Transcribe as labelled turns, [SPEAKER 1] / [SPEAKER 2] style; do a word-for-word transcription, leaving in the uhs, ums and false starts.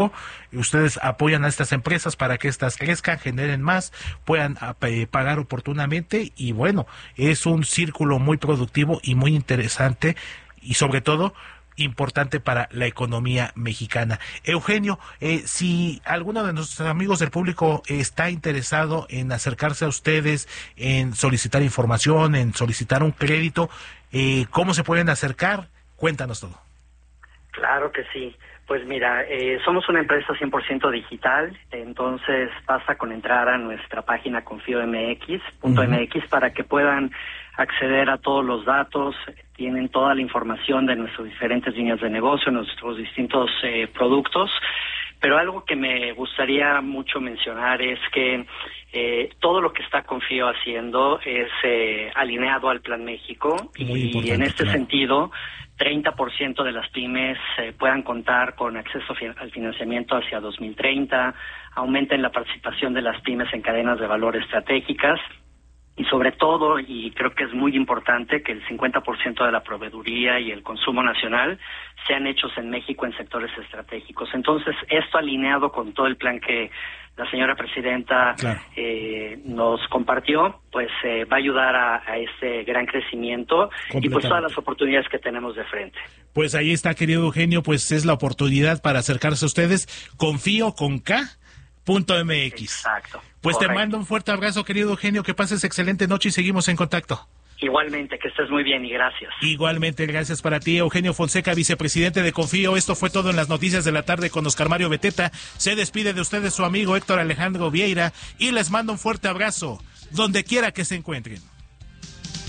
[SPEAKER 1] Ustedes apoyan a estas empresas para que éstas crezcan, generen más, puedan eh, pagar oportunamente y bueno, es un círculo muy productivo y muy interesante y sobre todo importante para la economía mexicana. Eugenio, eh, si alguno de nuestros amigos del público está interesado en acercarse a ustedes, en solicitar información, en solicitar un crédito, eh, ¿cómo se pueden acercar? Cuéntanos todo.
[SPEAKER 2] Claro que sí. Pues mira, eh, somos una empresa cien por ciento digital, entonces basta con entrar a nuestra página confío m x punto m x uh-huh. para que puedan acceder a todos los datos, tienen toda la información de nuestras diferentes líneas de negocio, nuestros distintos eh, productos, pero algo que me gustaría mucho mencionar es que eh, todo lo que está Confío haciendo es eh, alineado al Plan México y en este claro. sentido treinta por ciento de las pymes eh, puedan contar con acceso fi- al financiamiento hacia dos mil treinta, aumenten la participación de las pymes en cadenas de valor estratégicas y sobre todo, y creo que es muy importante, que el cincuenta por ciento de la proveeduría y el consumo nacional sean hechos en México en sectores estratégicos. Entonces, esto alineado con todo el plan que la señora presidenta claro. eh, nos compartió, pues eh, va a ayudar a, a este gran crecimiento y pues todas las oportunidades que tenemos de frente.
[SPEAKER 1] Pues ahí está, querido Eugenio, pues es la oportunidad para acercarse a ustedes. Confío con K punto m x.
[SPEAKER 2] Exacto.
[SPEAKER 1] Pues
[SPEAKER 2] correcto.
[SPEAKER 1] Te mando un fuerte abrazo, querido Eugenio, que pases excelente noche y seguimos en contacto.
[SPEAKER 2] Igualmente, que estés muy bien y gracias.
[SPEAKER 1] Igualmente, gracias para ti, Eugenio Fonseca, vicepresidente de Confío. Esto fue todo en las noticias de la tarde con Oscar Mario Beteta. Se despide de ustedes su amigo Héctor Alejandro Vieira y les mando un fuerte abrazo, donde quiera que se encuentren.